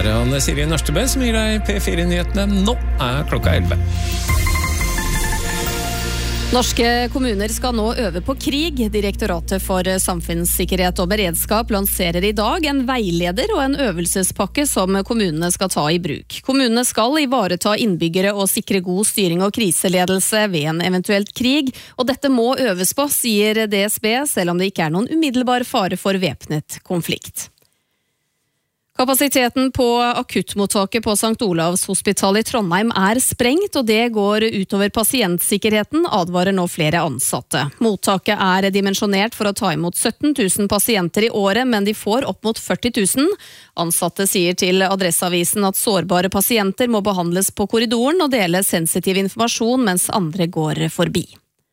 er Anne Siri Nørstebø som gir deg P4-nyhetene. Nå klokka 11. Norske kommuner skal nå øve på krig. Direktoratet for samfunnssikkerhet og beredskap lanserer I dag en veileder og en øvelsespakke som kommunene skal ta I bruk. Kommunene skal ivareta innbyggere og sikre god styring og kriseledelse ved en eventuelt krig, og dette må øves på, sier DSB, selv om det ikke noen umiddelbar fare for væpnet konflikt. Kapasiteten på akuttmottaket på St. Olavs hospital I Trondheim sprengt, og det går utover pasientsikkerheten, advarer nå flere ansatte. Mottaket dimensjonert for å ta imot 17 000 pasienter I året, men de får opp mot 40 000. Ansatte sier til Adresseavisen at sårbare pasienter må behandles på korridoren og dele sensitiv informasjon mens andre går forbi.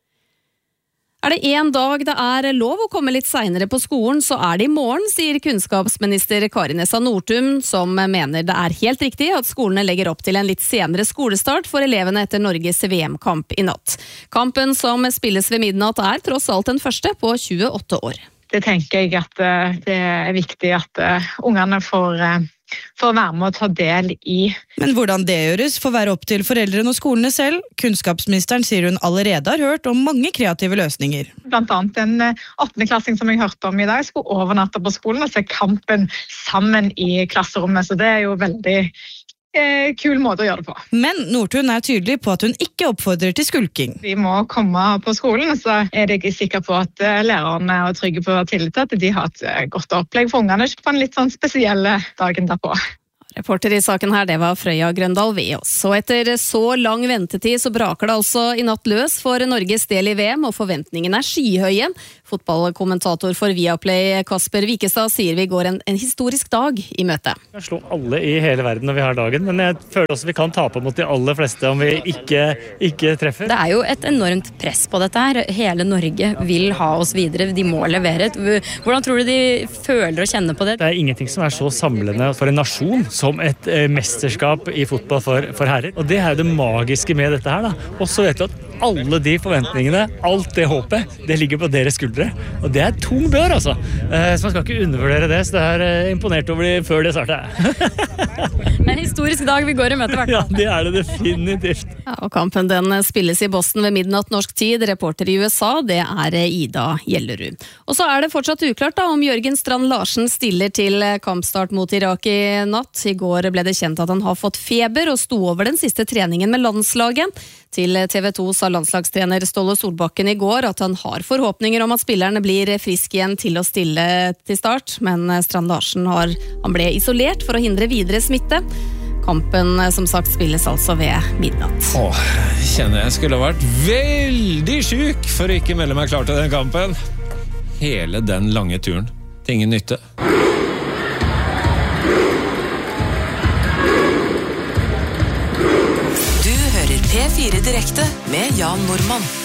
Det en dag det lov å komme litt senere på skolen, så det I morgen, sier kunnskapsminister Kari Nessa Nordtun, som mener det helt riktig at skolene legger opp til en litt senere skolestart for elevene etter Norges VM-kamp I natt. Kampen som spilles ved midnatt tross alt den første på 28 år. Det tenker jeg at det viktig at ungene får være med å ta del I. Men hvordan det gjøres får være opp til foreldrene og skolene selv. Kunnskapsministeren sier hun allerede har hørt om mange kreative løsninger. Blant annet en 8.-klassing som jeg hørte om I dag, skulle overnatte på skolen og se kampen sammen I klasserommet, så det jo veldig kul måte å gjøre det på. Men Nordtun tydelig på at hun ikke oppfordrer til skulking. Vi må komme på skolen, og så jeg ikke sikker på at lærerne trygge på tillit til at de har et godt opplegg for ungene på en litt sånn spesielle dagen derpå. Reporter I saken her, det var Frøya Grøndal Veås. Og etter så lang ventetid så braker det altså I natt løs for Norges del I VM, og forventningene skyhøye. Fotballkommentator for Viaplay, Kasper Wikestad, sier vi går en historisk dag I møte. Jeg slår alle I hele verden når vi har dagen, men jeg føler også vi kan tape mot de aller fleste om vi ikke treffer. Det jo et enormt press på dette her. Hele Norge vil ha oss videre, de må levere. Hvordan tror du de føler og kjenner på det? Det ingenting som så samlende for en nasjon som et mesterskap I fotball for herrer. Og det jo det magiske med dette her da. Og så vet du at alle de forventningene, alt det håpet, det ligger på deres skuldre. Og det tung bør, altså. Så man skal ikke undervurdere det, så det imponert over de før det startet. En historisk dag vi går I møte, hvertfall. Ja, det det definitivt. Ja, og kampen den spilles I Boston ved midnatt norsk tid. Reporter I USA, det Ida Gjellerud. Og så det fortsatt uklart da, om Jørgen Strand Larsen stiller til kampstart mot Irak I natt. I går ble det kjent at han har fått feber og sto over den siste treningen med landslaget. Til TV 2 sa landslagstrener Ståle Solbakken I går at han har forhåpninger om at spillerne blir friske igjen til å stille til start, men Strand Larsen han ble isolert for å hindre videre smitte. Kampen som sagt spilles altså ved midnatt. Kjenner jeg skulle vært veldig syk for å ikke melde meg klar til den kampen. Hele den lange turen til ingen nytte. P4 Direkte med Jan Normann.